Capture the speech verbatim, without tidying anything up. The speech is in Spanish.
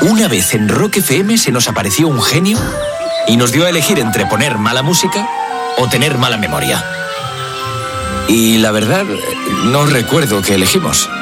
Una vez en Rock F M se nos apareció un genio y nos dio a elegir entre poner mala música o tener mala memoria. Y la verdad, no recuerdo qué elegimos.